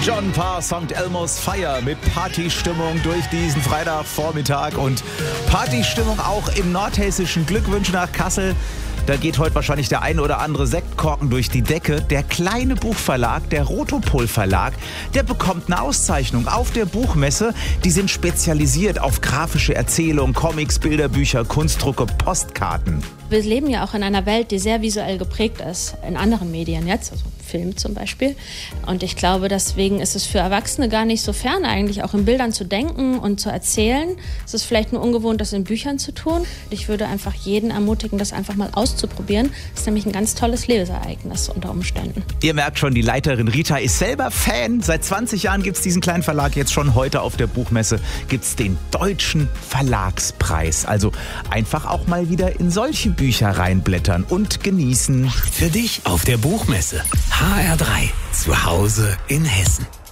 John Parr, St. Elmo's Fire mit Partystimmung durch diesen Freitagvormittag und Partystimmung auch im nordhessischen. Glückwünsche nach Kassel. Da geht heute wahrscheinlich der ein oder andere Sektkorken durch die Decke. Der kleine Buchverlag, der Rotopol Verlag, der bekommt eine Auszeichnung auf der Buchmesse. Die sind spezialisiert auf grafische Erzählungen, Comics, Bilderbücher, Kunstdrucke, Postkarten. Wir leben ja auch in einer Welt, die sehr visuell geprägt ist, in anderen Medien jetzt, also Film zum Beispiel. Und ich glaube, deswegen ist es für Erwachsene gar nicht so fern, eigentlich auch in Bildern zu denken und zu erzählen. Es ist vielleicht nur ungewohnt, das in Büchern zu tun. Ich würde einfach jeden ermutigen, das einfach mal auszuprobieren. Das ist nämlich ein ganz tolles Lesereignis unter Umständen. Ihr merkt schon, die Leiterin Rita ist selber Fan. Seit 20 Jahren gibt es diesen kleinen Verlag. Jetzt schon heute auf der Buchmesse gibt es den Deutschen Verlagspreis. Also einfach auch mal wieder in solche Bücher reinblättern und genießen. Für dich auf der Buchmesse. HR3. Zu Hause in Hessen.